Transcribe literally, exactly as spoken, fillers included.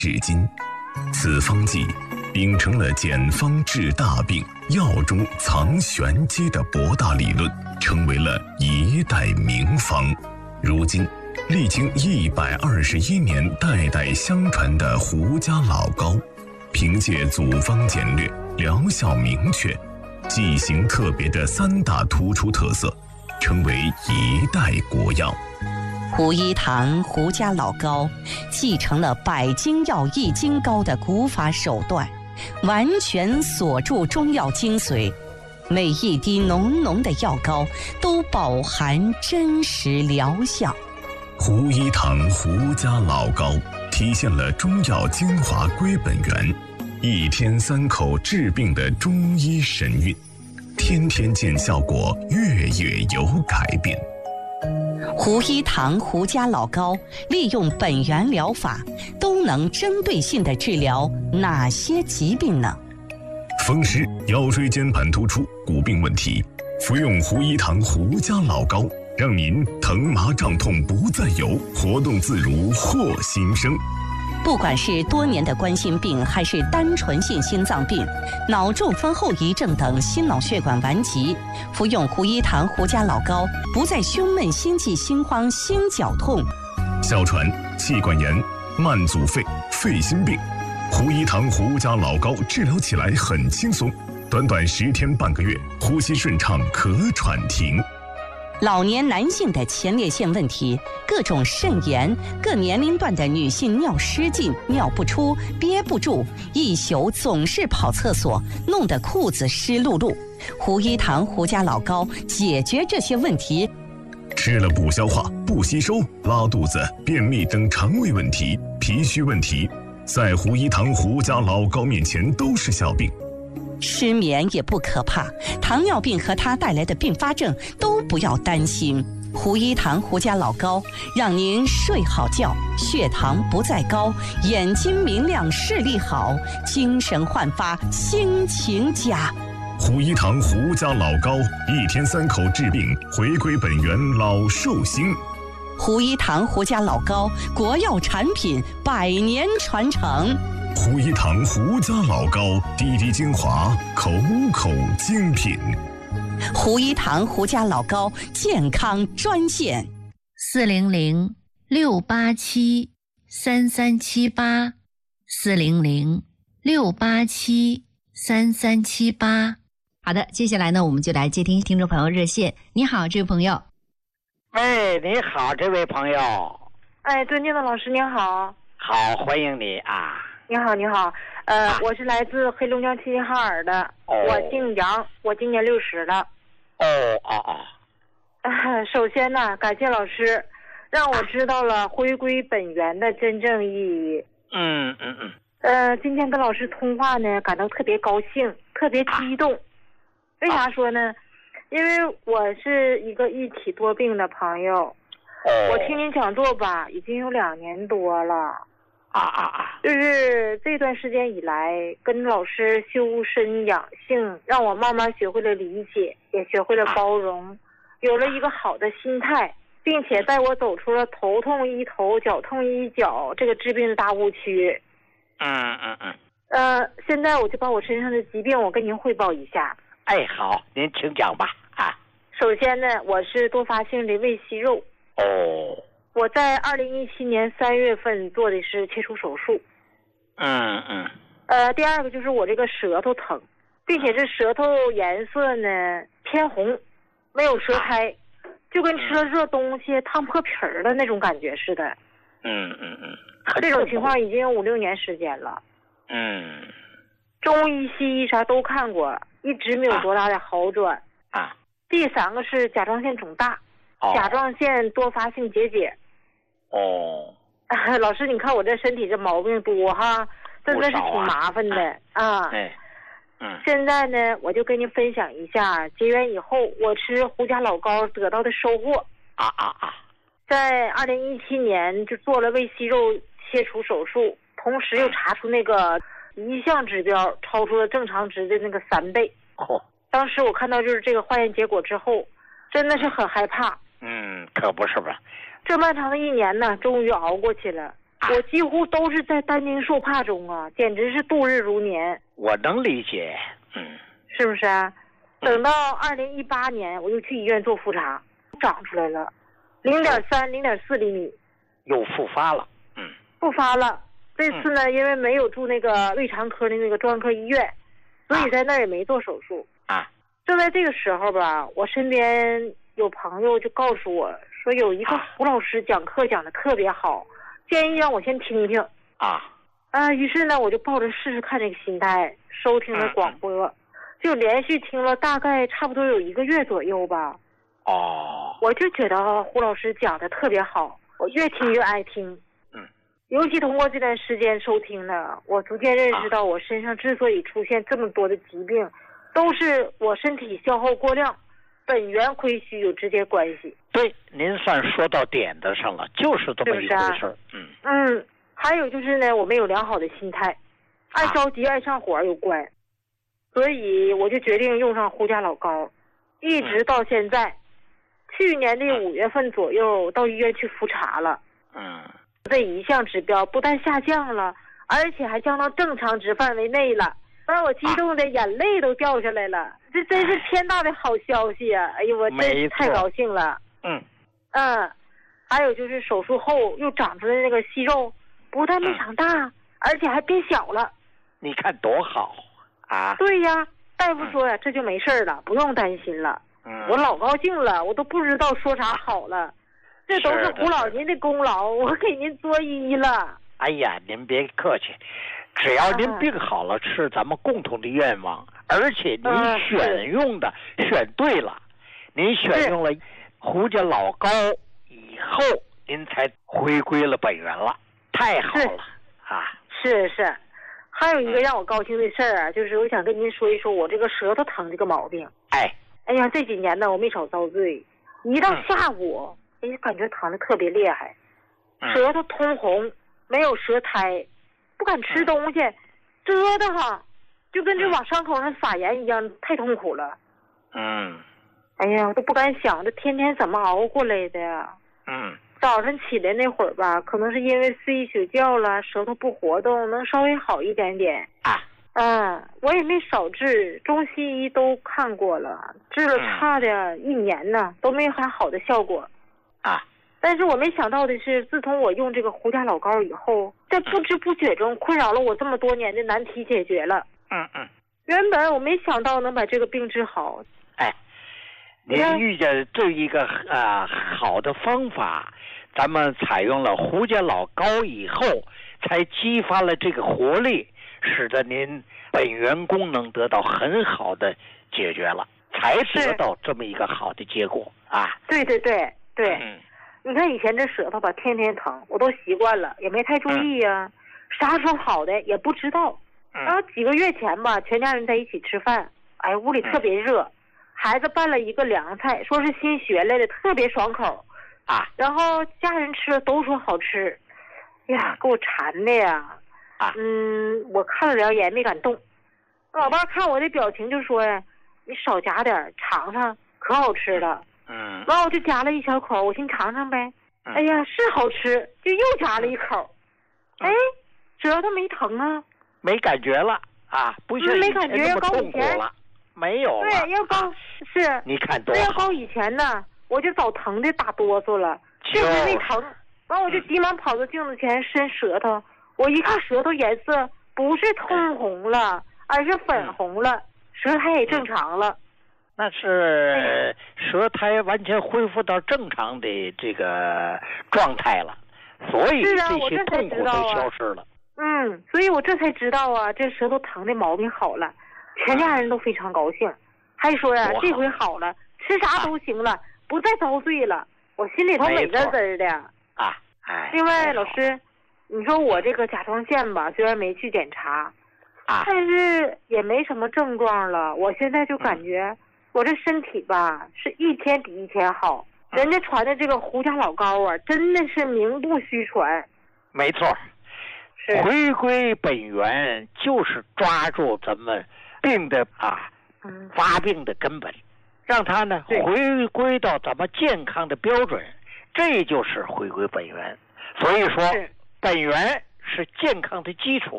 至今，此方剂秉承了简方治大病、药中藏玄机的博大理论，成为了一代名方。如今，历经一百二十一年代代相传的胡家老膏，凭借组方简略、疗效明确、剂型特别的三大突出特色，成为一代国药。 胡一堂胡家老膏继承了百金药易筋膏的古法手段，完全锁住中药精髓，每一滴浓浓的药膏都饱含真实疗效。 胡一堂胡家老膏体现了中药精华归本源，一天三口治病的中医神韵，天天见效果，月月有改变。 胡一堂胡家老膏利用本源疗法，都能针对性地治疗哪些疾病呢？ 风湿、腰椎间盘突出、骨病问题，服用胡一堂胡家老膏，让您疼麻胀痛不再有，活动自如获新生。 不管是多年的冠心病，还是单纯性心脏病、脑中风后遗症等心脑血管顽疾，服用胡一堂胡家老膏，不再胸闷、心悸、心慌、心绞痛。 哮喘、气管炎、慢阻肺、肺心病，胡一堂胡家老膏治疗起来很轻松，短短十天半个月，呼吸顺畅，咳喘停。 老年男性的前列腺问题，各种肾炎，各年龄段的女性尿失禁、尿不出、憋不住，一宿总是跑厕所，弄得裤子湿漉漉。胡一堂胡家老膏解决这些问题。 吃了不消化、不吸收、拉肚子、便秘等肠胃问题、脾虚问题，在胡一堂胡家老膏面前都是小病。 失眠也不可怕，糖尿病和它带来的并发症都不要担心。胡一堂胡家老膏让您睡好觉，血糖不再高，眼睛明亮，视力好，精神焕发，心情佳。 胡一堂胡家老膏，一天三口治病，回归本源，老寿星。 胡一堂胡家老膏，国药产品，百年传承。 胡一堂胡家老膏，滴滴精华，口口精品。 胡一堂胡家老膏健康专线： 四零零六八七三三七八，四零零六八七三三七八。 好的，接下来呢，我们就来接听听众朋友热线。你好，这位朋友。 喂，你好，这位朋友。 哎，尊敬的老师您好。 好，欢迎你啊。 你好，你好，呃，啊、我是来自黑龙江齐齐哈尔的，哦、我姓杨，我今年六十了。 哦哦哦。 呃，首先呢，感谢老师，让我知道了回归本源的真正意义。 嗯嗯嗯。 呃，今天跟老师通话呢，感到特别高兴，特别激动。啊、为啥说呢？因为我是一个一体多病的朋友，哦、我听您讲座吧，已经有两年多了。 啊啊啊！ 就是这段时间以来，跟老师修身养性，让我慢慢学会了理解，也学会了包容，啊、有了一个好的心态，并且带我走出了头痛医头、脚痛医脚这个治病的大误区。 嗯嗯嗯。 呃，现在我就把我身上的疾病，我跟您汇报一下。 哎，好，您请讲吧。啊。 首先呢，我是多发性的胃息肉。 哦。 我在二零一七年三月份做的是切除手术。 嗯嗯。 呃，第二个就是我这个舌头疼，并且这舌头颜色呢偏红，没有舌苔，就跟吃了热东西烫破皮儿的那种感觉似的。 嗯嗯嗯。 这种情况已经有五六年时间了。 嗯。 中医西医啥都看过，一直没有多大的好转。 啊。 第三个是甲状腺肿大， 哦、 甲状腺多发性结节。 哦， 啊，老师，你看我这身体这毛病多哈，真的是挺麻烦的啊。 哎，嗯。 现在呢，我就跟您分享一下结缘以后我吃胡家老膏得到的收获。 啊啊啊！ 在二零一七年就做了胃息肉切除手术，同时又查出那个一项指标超出了正常值的那个三倍。 哦。 当时我看到就是这个化验结果之后，真的是很害怕。 嗯，可不是吧。 这漫长的一年呢，终于熬过去了。 我几乎都是在担惊受怕中啊，简直是度日如年。 我能理解，嗯， 是不是啊？等到二零一八年，我又去医院做复查，长出来了，零点三、零点四厘米， 又复发了，嗯， 复发了。这次呢，因为没有住那个胃肠科的那个专科医院，所以在那儿也没做手术啊。 就在这个时候吧，我身边有朋友就告诉我说，有一个胡老师讲课讲的特别好，建议让我先听听啊。 啊，于是呢，我就抱着试试看这个心态，收听了广播，嗯嗯就连续听了大概差不多有一个月左右吧。 哦， 我就觉得胡老师讲的特别好，我越听越爱听。 嗯， 尤其通过这段时间收听呢，我逐渐认识到我身上之所以出现这么多的疾病，都是我身体消耗过量，本源亏虚有直接关系。 对，您算说到点子上了，就是这么一回事儿。嗯嗯，还有就是呢，我没有良好的心态，爱着急、爱上火有关，所以我就决定用上胡家老膏，一直到现在。嗯、去年的五月份左右到医院去复查了。 嗯， 这一项指标不但下降了，而且还降到正常值范围内了。把我激动的眼泪都掉下来了，这真是天大的好消息啊！哎呦，我真太高兴了。 嗯嗯，还有就是手术后又长出来的那个息肉，不但没长大，嗯、而且还变小了。 你看多好啊！ 对呀，大夫说呀，这就没事了，不用担心了。 嗯， 我老高兴了，我都不知道说啥好了。这都是胡老您的功劳，我给您作揖了。 哎呀，您别客气。只要您病好了，是咱们共同的愿望，而且您选用的、嗯、选对了，您选用了胡家老膏以后，您才回归了本源了，太好了啊！ 是是，还有一个让我高兴的事儿啊，就是我想跟您说一说我这个舌头疼这个毛病。 哎， 哎呀，这几年呢，我没少遭罪，一到下午，哎、嗯，感觉疼得特别厉害，舌头通红，没有舌苔。不敢吃东西，蛰得慌，就跟这往伤口上撒盐一样，太痛苦了。 嗯， 哎呀，我都不敢想，这天天怎么熬过来的呀？ 嗯， 早上起来那会儿吧，可能是因为睡一宿觉了，舌头不活动，能稍微好一点点。 啊， 嗯，我也没少治，中西医都看过了，治了差的一年呢，都没啥好的效果。 啊。 但是我没想到的是，自从我用这个胡家老膏以后，在不知不觉中困扰了我这么多年的难题解决了。 嗯嗯。 原本我没想到能把这个病治好。 哎，您遇见这一个啊、呃、好的方法，咱们采用了胡家老膏以后，才激发了这个活力，使得您本源功能得到很好的解决了，才得到这么一个好的结果啊。 对对对对。 嗯。 你看以前这舌头吧，天天疼，我都习惯了，也没太注意呀、啊嗯。啥时候好的也不知道。 嗯、 然后几个月前吧，全家人在一起吃饭，哎，屋里特别热，嗯、孩子拌了一个凉菜，说是新学来的，特别爽口。 啊。 然后家人吃了都说好吃，呀，给我馋的呀。 啊。 嗯，我看了两眼没敢动。老爸看我的表情就说呀：“你少夹点，尝尝，可好吃了。” 嗯， 完我就夹了一小口，我寻尝尝呗。 嗯、 哎呀，是好吃，就又夹了一口。 嗯、 哎，舌头没疼啊， 没感觉了啊，不像以前那么痛苦了，没有了。 对，要高、啊、是。 你看多好。 要高以前呢，我就早疼的打哆嗦了，这回没疼。完我就急忙跑到镜子前伸舌头，嗯、我一看舌头颜色不是通红了，而是粉红了，舌苔也正常了。 那是舌苔完全恢复到正常的这个状态了，所以这些痛苦都消失了。 啊、嗯，所以我这才知道啊，这舌头疼的毛病好了，全家人都非常高兴，还说呀、啊，这回好了，吃啥都行了，啊、不再遭罪了。我心里头美滋滋的啊。哎。 另外，老师，你说我这个甲状腺吧，虽然没去检查， 啊， 但是也没什么症状了。我现在就感觉。嗯我这身体吧，是一天比一天好。人家传的这个胡家老膏啊，真的是名不虚传。 没错，回归本源就是抓住咱们病的啊、嗯、发病的根本，让它呢回归到咱们健康的标准，这就是回归本源。所以说， 本源是健康的基础。